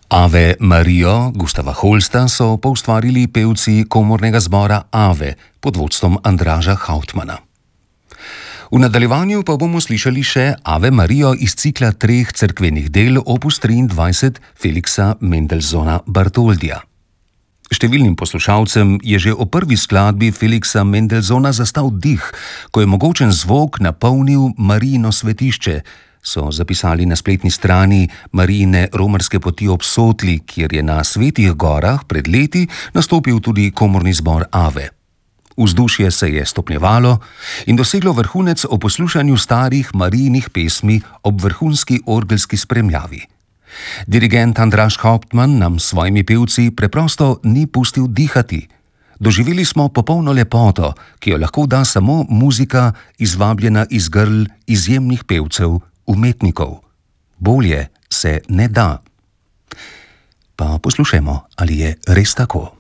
Ave Marijo Gustava Holsta so poustvarili pevci komornega zbora Ave pod vodstvom Andraža Hauptmana. V nadaljevanju pa bomo slišali še Ave Marijo iz cikla 3 cerkvenih del opus 23 Felixa Mendelssohna Bartholdija. Številnim poslušalcem je že o prvi skladbi Felixa Mendelssohna zastal dih, ko je mogočen zvok napolnil Marijino svetišče, so zapisali na spletni strani Marijine romarske poti ob Sotli, kjer je na Svetih gorah pred leti nastopil tudi komorni zbor Ave. Vzdušje se je stopnjevalo in doseglo vrhunec ob poslušanju starih Marijinih pesmi ob vrhunski orgelski spremljavi. Dirigent Andraž Hauptman nam s svojimi pevci preprosto ni pustil dihati. Doživeli smo popolno lepoto, ki jo lahko da samo muzika, izvabljena iz grl izjemnih pevcev, umetnikov. Bolje se ne da. Pa poslušajmo, ali je res tako.